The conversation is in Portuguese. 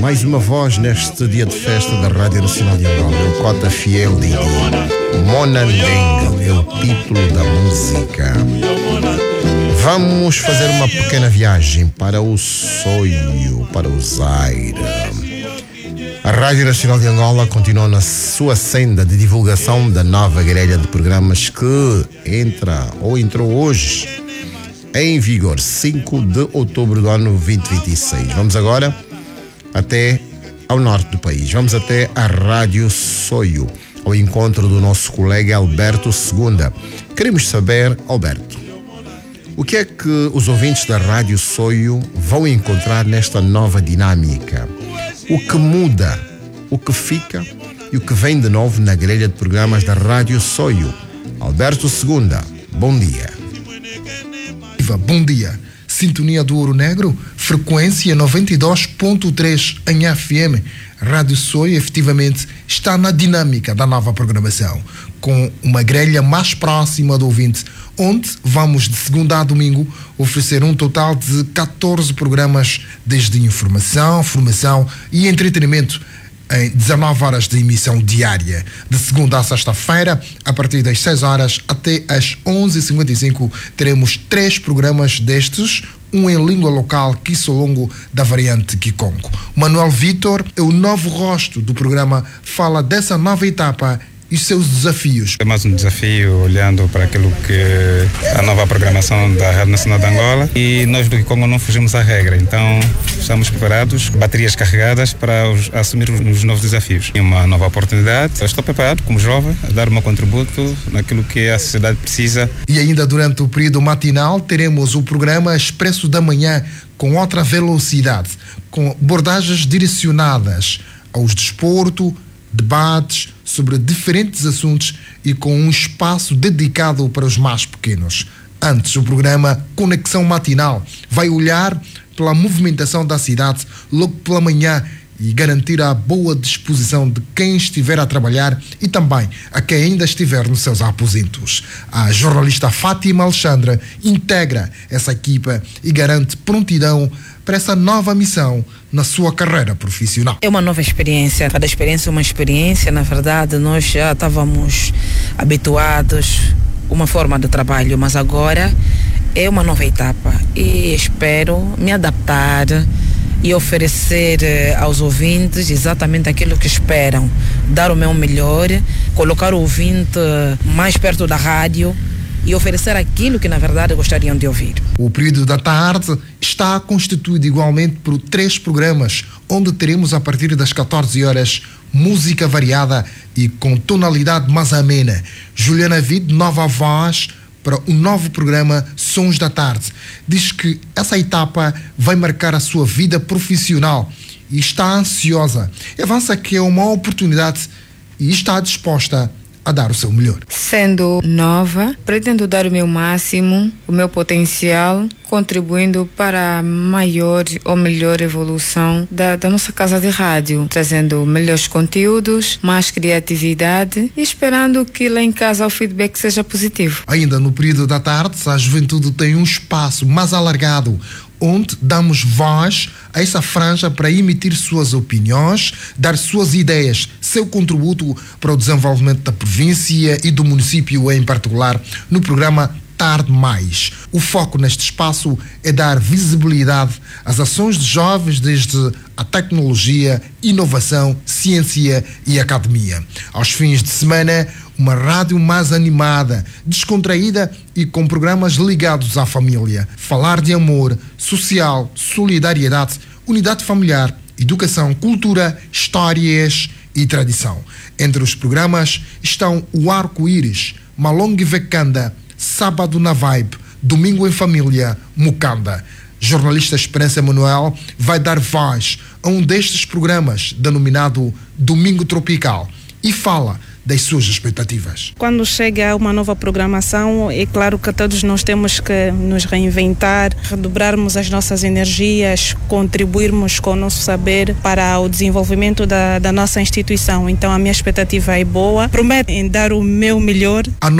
Mais uma voz neste dia de festa da Rádio Nacional de Angola. O Cota Fiel Didi. Monandengue é o título da música. Vamos fazer uma pequena viagem para o Soio, para o Zaire. A Rádio Nacional de Angola continua na sua senda de divulgação da nova grelha de programas que entrou hoje em vigor, 5 de outubro do ano 2026. Vamos agora até ao norte do país. Vamos até a Rádio Soio, ao encontro do nosso colega Alberto Segunda. Queremos saber, Alberto, o que é que os ouvintes da Rádio Soio vão encontrar nesta nova dinâmica? O que muda, o que fica e o que vem de novo na grelha de programas da Rádio Soio? Alberto Segunda, bom dia. Bom dia. Sintonia do Ouro Negro, frequência 92.3 em FM. Rádio Soio efetivamente está na dinâmica da nova programação, com uma grelha mais próxima do ouvinte, onde vamos de segunda a domingo oferecer um total de 14 programas, desde informação, formação e entretenimento, em 19 horas de emissão diária, de segunda a sexta-feira, a partir das 6 horas até às 11h55, teremos 3 programas destes, um em língua local, Kissolongo, da variante Kikongo. Manuel Vitor é o novo rosto do programa, fala dessa nova etapa e seus desafios. É mais um desafio olhando para aquilo que a nova programação da Rádio Nacional de Angola, e nós do Kikongo não fugimos à regra, então estamos preparados, baterias carregadas para assumir os novos desafios. É uma nova oportunidade, eu estou preparado como jovem a dar o meu contributo naquilo que a sociedade precisa. E ainda durante o período matinal teremos o programa Expresso da Manhã com outra velocidade, com abordagens direcionadas aos desporto, debates sobre diferentes assuntos e com um espaço dedicado para os mais pequenos. Antes, o programa Conexão Matinal vai olhar pela movimentação da cidade logo pela manhã e garantir a boa disposição de quem estiver a trabalhar e também a quem ainda estiver nos seus aposentos. A jornalista Fátima Alexandra integra essa equipa e garante prontidão para essa nova missão na sua carreira profissional. É uma nova experiência, cada experiência é uma experiência. Na verdade, nós já estávamos habituados a uma forma de trabalho, mas agora é uma nova etapa e espero me adaptar e oferecer aos ouvintes exatamente aquilo que esperam, dar o meu melhor, colocar o ouvinte mais perto da rádio e oferecer aquilo que na verdade gostariam de ouvir. O período da tarde está constituído igualmente por 3 programas, onde teremos a partir das 14 horas música variada e com tonalidade mais amena. Juliana Vide, nova voz para um novo programa Sons da Tarde. Diz que essa etapa vai marcar a sua vida profissional e está ansiosa. Avança que é uma oportunidade e está disposta a dar o seu melhor. Sendo nova, pretendo dar o meu máximo, o meu potencial, contribuindo para a maior ou melhor evolução da nossa casa de rádio, trazendo melhores conteúdos, mais criatividade e esperando que lá em casa o feedback seja positivo. Ainda no período da tarde, a juventude tem um espaço mais alargado, onde damos voz a essa franja para emitir suas opiniões, dar suas ideias, seu contributo para o desenvolvimento da província e do município em particular, no programa Tarde Mais. O foco neste espaço é dar visibilidade às ações de jovens, desde a tecnologia, inovação, ciência e academia. Aos fins de semana, uma rádio mais animada, descontraída e com programas ligados à família. Falar de amor, social, solidariedade, unidade familiar, educação, cultura, histórias e tradição. Entre os programas estão o Arco-Íris, Malong Vekanda, Sábado na Vibe, Domingo em Família, Mukanda. Jornalista Esperança Manuel vai dar voz a um destes programas, denominado Domingo Tropical, e fala das suas expectativas. Quando chega uma nova programação, é claro que todos nós temos que nos reinventar, redobrarmos as nossas energias, contribuirmos com o nosso saber para o desenvolvimento da nossa instituição. Então a minha expectativa é boa, prometo dar o meu melhor.